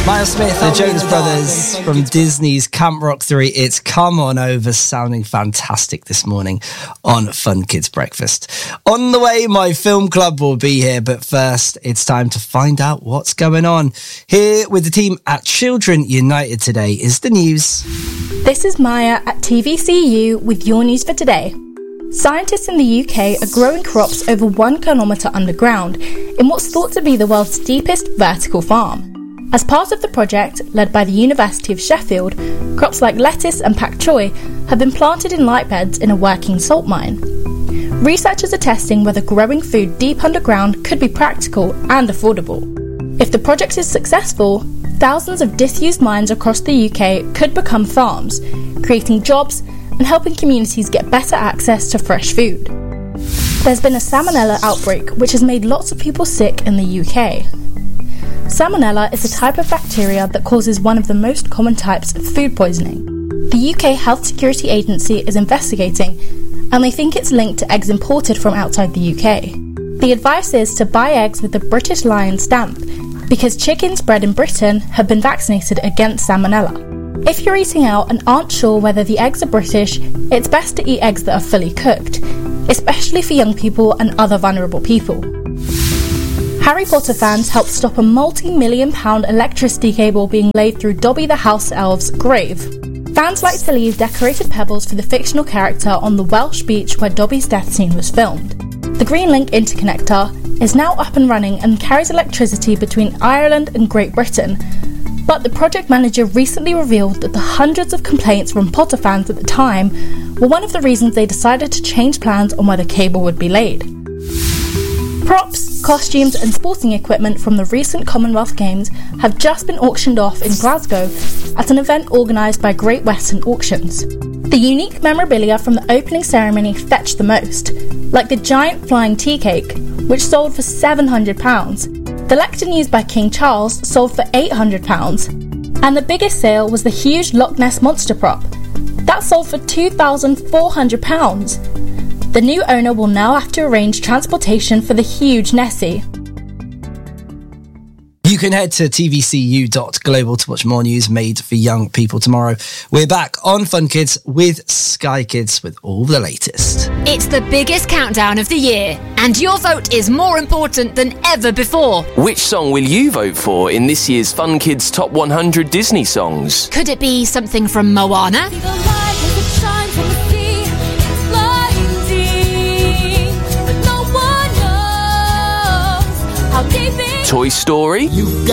Miles Smith, the Jonas Brothers from Disney's Camp Rock 3. It's Come On Over, sounding fantastic this morning on Fun Kids Breakfast. On the way, my film club will be here, but first, it's time to find out what's going on. Here with the team at Children United today is the news. This is Maya at TVCU with your news for today. Scientists in the UK are growing crops over 1 kilometre underground in what's thought to be the world's deepest vertical farm. As part of the project, led by the University of Sheffield, crops like lettuce and pak choi have been planted in light beds in a working salt mine. Researchers are testing whether growing food deep underground could be practical and affordable. If the project is successful, thousands of disused mines across the UK could become farms, creating jobs and helping communities get better access to fresh food. There's been a salmonella outbreak which has made lots of people sick in the UK. Salmonella is a type of bacteria that causes one of the most common types of food poisoning. The UK Health Security Agency is investigating, and they think it's linked to eggs imported from outside the UK. The advice is to buy eggs with the British Lion stamp, because chickens bred in Britain have been vaccinated against salmonella. If you're eating out and aren't sure whether the eggs are British, it's best to eat eggs that are fully cooked, especially for young people and other vulnerable people. Harry Potter fans helped stop a multi-million-pound electricity cable being laid through Dobby the House Elf's grave. Fans like to leave decorated pebbles for the fictional character on the Welsh beach where Dobby's death scene was filmed. The Green Link interconnector is now up and running and carries electricity between Ireland and Great Britain, but the project manager recently revealed that the hundreds of complaints from Potter fans at the time were one of the reasons they decided to change plans on where the cable would be laid. Props, costumes and sporting equipment from the recent Commonwealth Games have just been auctioned off in Glasgow at an event organised by Great Western Auctions. The unique memorabilia from the opening ceremony fetched the most, like the giant flying tea cake, which sold for £700. The lectern used by King Charles sold for £800. And the biggest sale was the huge Loch Ness Monster prop. That sold for £2,400. The new owner will now have to arrange transportation for the huge Nessie. You can head to tvcu.global to watch more news made for young people tomorrow. We're back on Fun Kids with Sky Kids with all the latest. It's the biggest countdown of the year, and your vote is more important than ever before. Which song will you vote for in this year's Fun Kids Top 100 Disney songs? Could it be something from Moana? Toy Story? You've